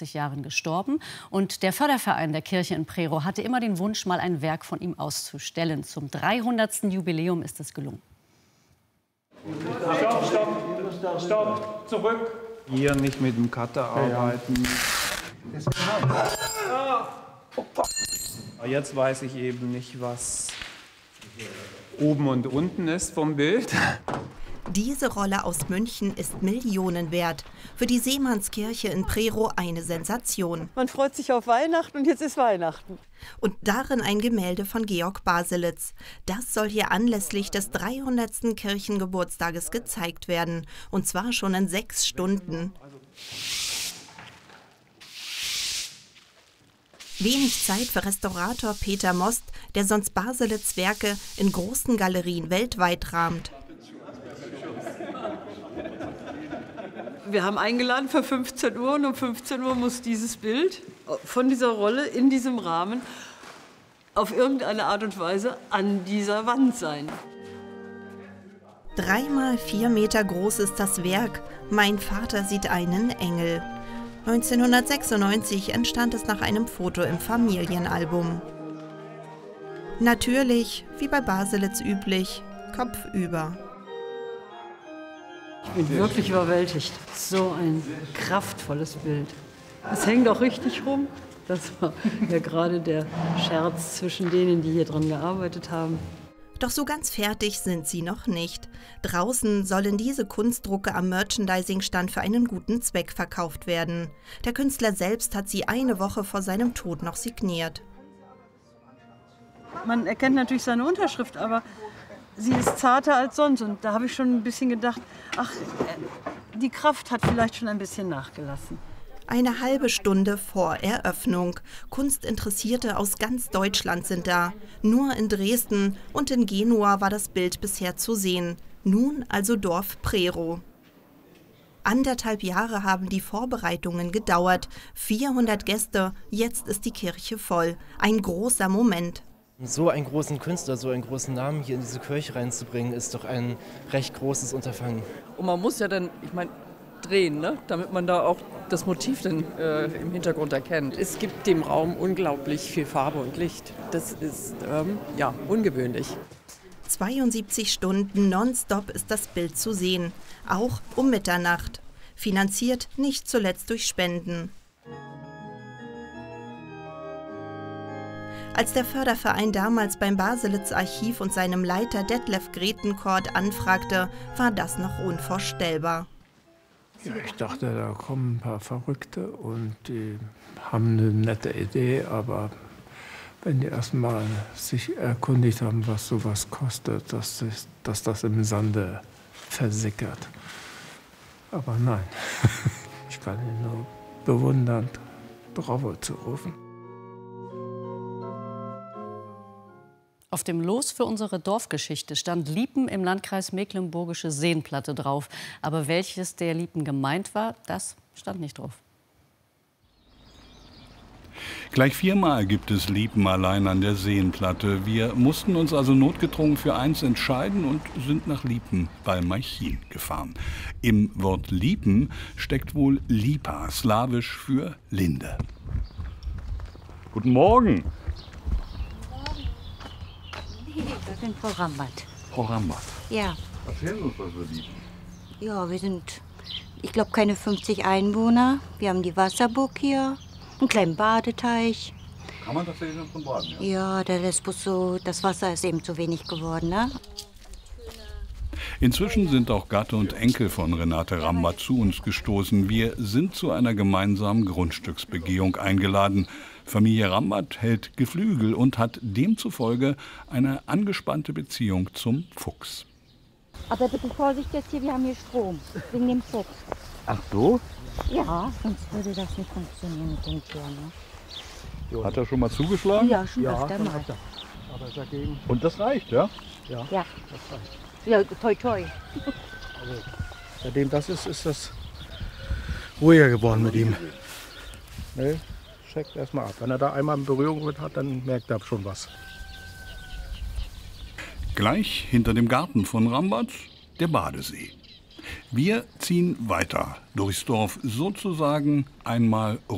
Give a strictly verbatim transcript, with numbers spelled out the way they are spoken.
achtzig Jahren gestorben. Und der Förderverein der Kirche in Prerow hatte immer den Wunsch, mal ein Werk von ihm auszustellen. Zum dreihundertsten Jubiläum ist es gelungen. Stopp, stopp, stopp, zurück. Hier nicht mit dem Cutter arbeiten. Jetzt weiß ich eben nicht, was oben und unten ist vom Bild. Diese Rolle aus München ist Millionen wert. Für die Seemannskirche in Prerow eine Sensation. Man freut sich auf Weihnachten und jetzt ist Weihnachten. Und darin ein Gemälde von Georg Baselitz. Das soll hier anlässlich des dreihundertsten Kirchengeburtstages gezeigt werden. Und zwar schon in sechs Stunden. Wenig Zeit für Restaurator Peter Most, der sonst Baselitz' Werke in großen Galerien weltweit rahmt. Wir haben eingeladen für fünfzehn Uhr und um fünfzehn Uhr muss dieses Bild von dieser Rolle in diesem Rahmen auf irgendeine Art und Weise an dieser Wand sein. Dreimal vier Meter groß ist das Werk. Mein Vater sieht einen Engel. neunzehnhundertsechsundneunzig entstand es nach einem Foto im Familienalbum. Natürlich, wie bei Baselitz üblich, kopfüber. Ich bin wirklich überwältigt. So ein kraftvolles Bild. Es hängt auch richtig rum. Das war ja gerade der Scherz zwischen denen, die hier dran gearbeitet haben. Doch so ganz fertig sind sie noch nicht. Draußen sollen diese Kunstdrucke am Merchandising-Stand für einen guten Zweck verkauft werden. Der Künstler selbst hat sie eine Woche vor seinem Tod noch signiert. Man erkennt natürlich seine Unterschrift, aber sie ist zarter als sonst. Und da habe ich schon ein bisschen gedacht, ach, die Kraft hat vielleicht schon ein bisschen nachgelassen. Eine halbe Stunde vor Eröffnung. Kunstinteressierte aus ganz Deutschland sind da. Nur in Dresden und in Genua war das Bild bisher zu sehen. Nun also Dorf Prerow. Anderthalb Jahre haben die Vorbereitungen gedauert. vierhundert Gäste, jetzt ist die Kirche voll. Ein großer Moment. So einen großen Künstler, so einen großen Namen hier in diese Kirche reinzubringen, ist doch ein recht großes Unterfangen. Und man muss ja dann, ich meine, drehen, ne? Damit man da auch das Motiv dann äh, im Hintergrund erkennt. Es gibt dem Raum unglaublich viel Farbe und Licht. Das ist ähm, ja ungewöhnlich. zweiundsiebzig Stunden nonstop ist das Bild zu sehen, auch um Mitternacht. Finanziert nicht zuletzt durch Spenden. Als der Förderverein damals beim Baselitz Archiv und seinem Leiter Detlef Gretenkort anfragte, war das noch unvorstellbar. Ja, ich dachte, da kommen ein paar Verrückte und die haben eine nette Idee, aber wenn die erstmal sich erkundigt haben, was sowas kostet, dass, das, dass das im Sande versickert. Aber nein, ich kann ihn nur bewundernd Bravo zurufen. Auf dem Los für unsere Dorfgeschichte stand Liepen im Landkreis Mecklenburgische Seenplatte drauf. Aber welches der Liepen gemeint war, das stand nicht drauf. Gleich viermal gibt es Liepen allein an der Seenplatte. Wir mussten uns also notgedrungen für eins entscheiden und sind nach Liepen bei Malchin gefahren. Im Wort Liepen steckt wohl Lipa, slawisch für Linde. Guten Morgen. Wir sind Frau Rambat. Frau Rambat. Ja. Erzählen uns was über Liepen. Ja, wir sind, ich glaube, keine fünfzig Einwohner. Wir haben die Wasserburg hier, einen kleinen Badeteich. Kann man tatsächlich noch zum Baden, ja? Ja, der Lesbos so, das Wasser ist eben zu wenig geworden, ne? Inzwischen sind auch Gatte und Enkel von Renate Rambat zu uns gestoßen. Wir sind zu einer gemeinsamen Grundstücksbegehung eingeladen. Familie Rambat hält Geflügel und hat demzufolge eine angespannte Beziehung zum Fuchs. Aber bitte Vorsicht jetzt hier, wir haben hier Strom, wegen dem Fuchs. Ach so? Ja, sonst würde das nicht funktionieren mit den Tieren. Ne? Hat er schon mal zugeschlagen? Ja, schon Ja, öfter mal. aber dagegen. Und das reicht, ja? Ja, Ja. das reicht. Ja, toi toi. Also, seitdem das ist, ist das ruhiger geworden mit ihm. Ne? Checkt erstmal ab. Wenn er da einmal in Berührung mit hat, dann merkt er schon was. Gleich hinter dem Garten von Rambat der Badesee. Wir ziehen weiter durchs Dorf, sozusagen einmal